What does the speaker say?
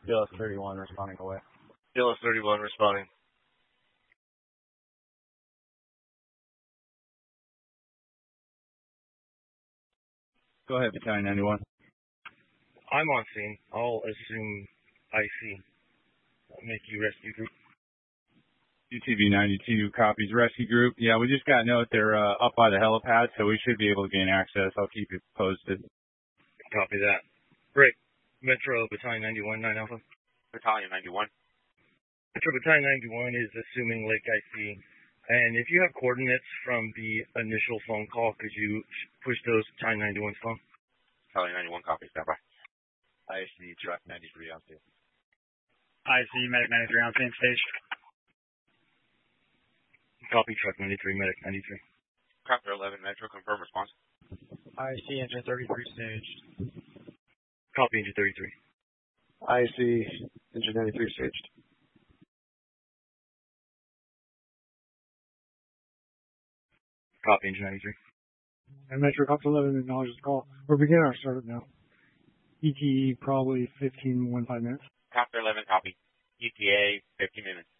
DLS 31 responding away. DLS 31 responding. Go ahead, Battalion 91. I'm on scene. I'll assume IC. I'll make you rescue group. UTV 92 copies rescue group. Yeah, we just got a note they're up by the helipad, so we should be able to gain access. I'll keep you posted. Copy that. Great. Metro Battalion 91, 9 Alpha. Battalion 91. Metro Battalion 91 is assuming Lake IC. And if you have coordinates from the initial phone call, could you push those Battalion 91's phone? Battalion 91 copies, stand by. IC truck 93 on scene. IC medic 93 on scene, staged. Copy truck 93, medic 93. Copter 11, Metro, confirm response. IC engine 33 staged. Copy engine 33. IC engine 93 staged. Copy engine 93. And Metro Copter 11 acknowledges the call. We're beginning our startup now. ETE probably 15 minutes. Copter 11, copy. ETA 15 minutes.